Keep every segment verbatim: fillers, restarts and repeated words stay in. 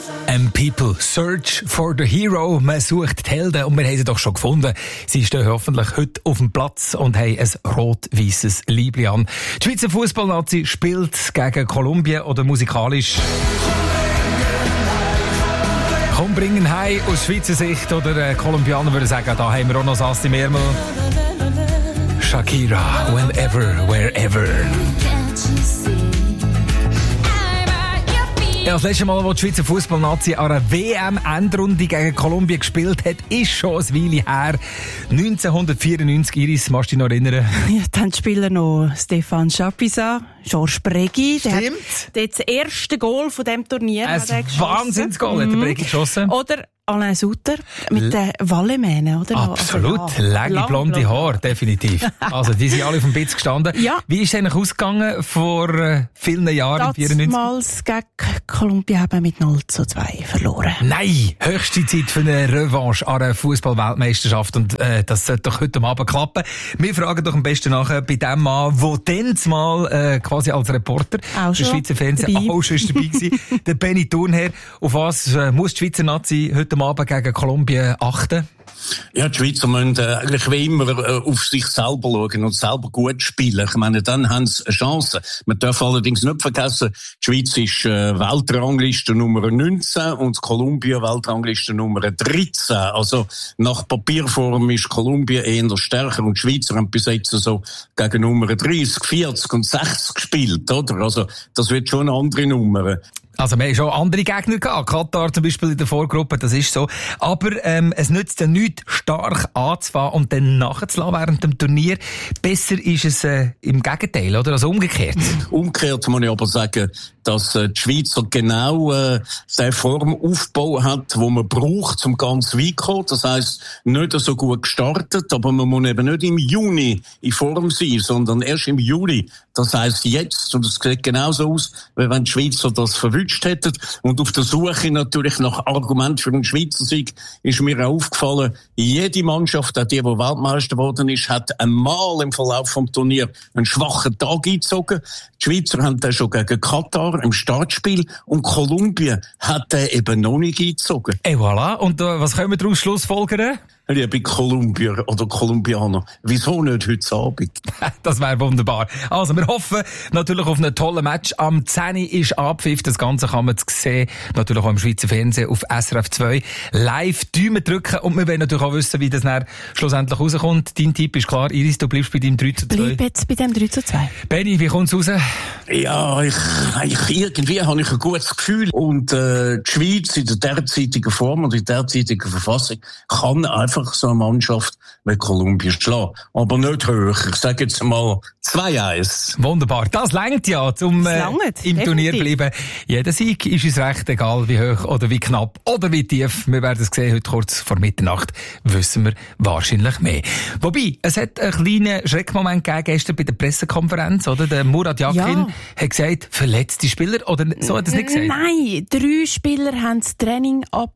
And people search for the hero. Man sucht die Helden und wir haben sie doch schon gefunden. Sie stehen hoffentlich heute auf dem Platz und haben ein rot-weisses Liebli an. Die Schweizer Fußballnazi spielt gegen Kolumbien oder musikalisch. Komm, bringen heim aus Schweizer Sicht oder äh, Kolumbianer würde sagen, da haben wir auch noch Sassi Mermel. Shakira, whenever, wherever. Ja, das letzte Mal, als die Schweizer Fußballnazi an einer W M-Endrunde gegen Kolumbien gespielt hat, ist schon ein Weile her. neunzehnhundertvierundneunzig, Iris, magst du dich noch erinnern? Ja, dann spielen noch Stefan Chapuisat, Georges Bregui. Der Stimmt. hat das erste Goal von diesem Turnier Ein Wahnsinnsgoal hat der Bregui geschossen. Oder Alain Sutter mit den Wallemähnen, oder? Absolut, also, ja, lange blonde Haare, definitiv. Also die sind alle auf dem Bitz gestanden. Ja. Wie ist es eigentlich ausgegangen vor äh, vielen Jahren, vierundneunzig? Damals gegen Kolumbien haben wir mit null zu zwei verloren. Nein, höchste Zeit für eine Revanche an einer Fußball-Weltmeisterschaft und äh, das sollte doch heute Abend klappen. Wir fragen doch am besten nachher bei dem Mann, der dann mal äh, quasi als Reporter auch für Schweizer Fernsehen dabei. auch schon dabei war, der Benny Thurnherr. Auf was äh, muss die Schweizer Nazi heute Abend gegen Kolumbien achten? Ja, die Schweizer müssen äh, eigentlich wie immer äh, auf sich selber schauen und selber gut spielen. Ich meine, dann haben sie eine Chance. Man darf allerdings nicht vergessen, die Schweiz ist äh, Weltrangliste Nummer neunzehn und Kolumbien Weltrangliste Nummer dreizehn. Also nach Papierform ist Kolumbien eher stärker und die Schweizer haben bis jetzt so gegen Nummer dreißig, vierzig und sechzig gespielt, oder? Also das wird schon eine andere Nummer. Also wir haben schon andere Gegner gehabt, Katar zum Beispiel in der Vorgruppe, das ist so. Aber ähm, es nützt ja nichts, stark anzufangen und dann nachzulassen während dem Turnier. Besser ist es äh, im Gegenteil, oder? Also umgekehrt. Umgekehrt muss ich aber sagen, dass äh, die Schweizer genau äh, den Formaufbau hat, wo man braucht, um ganz weit zu kommen. Das heisst, nicht so gut gestartet, aber man muss eben nicht im Juni in Form sein, sondern erst im Juli. Das heisst jetzt, und es sieht genauso aus, wie wenn die Schweizer das verwünscht hätten. Und auf der Suche natürlich nach Argument für einen Schweizer Sieg ist mir auch aufgefallen, jede Mannschaft, auch die, die Weltmeister geworden ist, hat einmal im Verlauf vom Turnier einen schwachen Tag eingezogen. Die Schweizer haben den schon gegen Katar im Startspiel und Kolumbien hat den eben noch nicht eingezogen. Et voilà. Und äh, was können wir daraus schlussfolgern? Liebe Kolumbier oder Kolumbianer, wieso nicht heute Abend? Das wäre wunderbar. Also, wir hoffen natürlich auf einen tollen Match. Am zehn Uhr ist Abpfiff. Das Ganze kann man sehen, natürlich auch im Schweizer Fernsehen auf S R F zwei. Live Daumen drücken und wir wollen natürlich auch wissen, wie das dann schlussendlich rauskommt. Dein Tipp ist klar. Iris, du bleibst bei deinem drei zu zwei. Bleib jetzt bei dem drei zu zwei. Benni, wie kommt's raus? Ja, ich, ich, irgendwie habe ich ein gutes Gefühl. Und äh, die Schweiz in der derzeitigen Form und in der derzeitigen Verfassung kann einfach so eine Mannschaft wie Kolumbien schlagen. Aber nicht höher. Ich sage jetzt mal zwei eins. Wunderbar. Das reicht ja, um äh, im definitiv. Turnier bleiben. Jeder Sieg ist uns recht, egal wie hoch oder wie knapp oder wie tief. Wir werden es sehen, heute kurz vor Mitternacht wissen wir wahrscheinlich mehr. Wobei, es hat einen kleinen Schreckmoment gegeben gestern bei der Pressekonferenz, oder? Der Murat Yakin Ja. hat gesagt, verletzte Spieler, oder so hat er es nicht gesagt? Nein, drei Spieler haben das Training abgebrochen.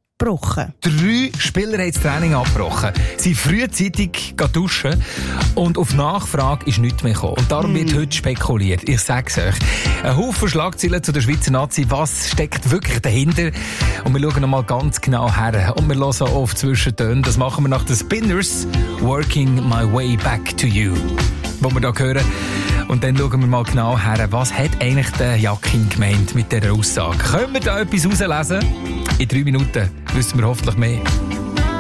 Drei Spieler haben das Training abgebrochen. Sie frühzeitig duschen und auf Nachfrage ist nichts mehr gekommen. Und darum wird heute spekuliert. Ich sag's euch. Ein Haufen Schlagzeilen zu der Schweizer Nazi. Was steckt wirklich dahinter? Und wir schauen nochmal ganz genau her. Und wir hören auf Zwischentöne. Das machen wir nach den Spinners. Working my way back to you. Wo wir da hören. Und dann schauen wir mal genau her, was hat eigentlich der Yakin gemeint mit dieser Aussage. Können wir da etwas herauslesen? In drei Minuten wissen wir hoffentlich mehr.